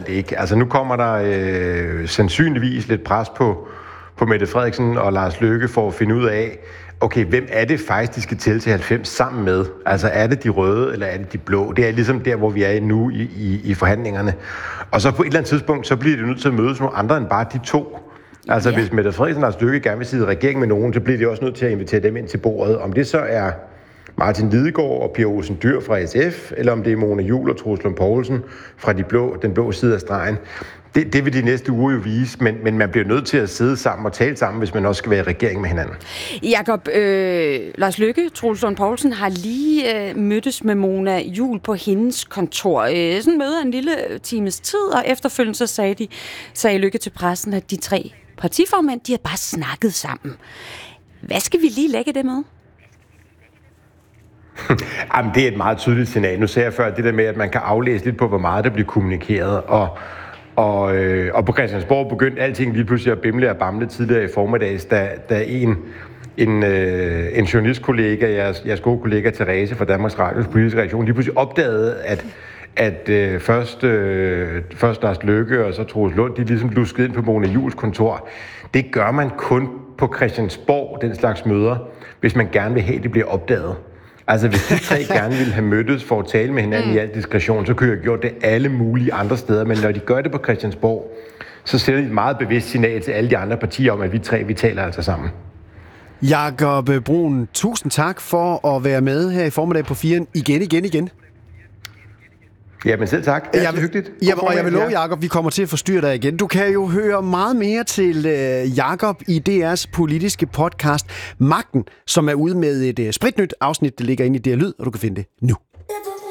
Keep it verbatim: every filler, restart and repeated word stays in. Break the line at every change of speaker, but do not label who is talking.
ikke. Altså nu kommer der øh, sandsynligvis lidt pres på, på Mette Frederiksen og Lars Løkke for at finde ud af, okay, hvem er det faktisk, de skal til til halvfems sammen med? Altså er det de røde, eller er det de blå? Det er ligesom der, hvor vi er nu i, i, i forhandlingerne. Og så på et eller andet tidspunkt, så bliver det nødt til at mødes nogle andre end bare de to. Altså ja. Hvis Mette Frederiksen og Lars Løkke gerne vil sidde i regering med nogen, så bliver de også nødt til at invitere dem ind til bordet. Om det så er Martin Lidegaard og Pia Olsen Dyhr fra S F, eller om det er Mona Juul og Troels Lund Poulsen fra de blå, den blå side af stregen. Det, det vil de næste uger jo vise, men, men man bliver nødt til at sidde sammen og tale sammen, hvis man også skal være i regering med hinanden.
Jakob, øh, Lars Løkke, Troels Lund Poulsen har lige øh, mødtes med Mona Juul på hendes kontor. Øh, sådan møder en lille times tid, og efterfølgende så sagde, de, sagde Løkke til pressen, at de tre partiformænd, de har bare snakket sammen. Hvad skal vi lige lægge det med?
Jamen, det er et meget tydeligt signal. Nu sagde jeg før det der med, at man kan aflæse lidt på, hvor meget der bliver kommunikeret, og Og, øh, og på Christiansborg begyndte alting lige pludselig at bimle og bamle tidligere i formiddags, da, da en, en, øh, en journalistkollega, jeres, jeres gode kollega Therese fra Danmarks Radios politiske redaktion, lige pludselig opdagede, at, at øh, først, øh, først Lars Løkke og så Troels Lund, de ligesom luskede ind på Mona Juuls kontor. Det gør man kun på Christiansborg, den slags møder, hvis man gerne vil have, at det bliver opdaget. Altså, hvis de tre gerne ville have mødtes for at tale med hinanden mm. i al diskretion, så kunne jeg have gjort det alle mulige andre steder. Men når de gør det på Christiansborg, så sender de et meget bevidst signal til alle de andre partier om, at vi tre, vi taler altså sammen.
Jakob Bruun, tusind tak for at være med her i formiddag på Firen igen, igen, igen.
Jamen selv tak. Det er så hyggeligt.
Ja, og jeg vil love, Jakob, vi kommer til at forstyrre dig igen. Du kan jo høre meget mere til uh, Jakob i D R's politiske podcast Magten, som er ude med et uh, spritnyt afsnit, der ligger inde i D R Lyd, og du kan finde det nu.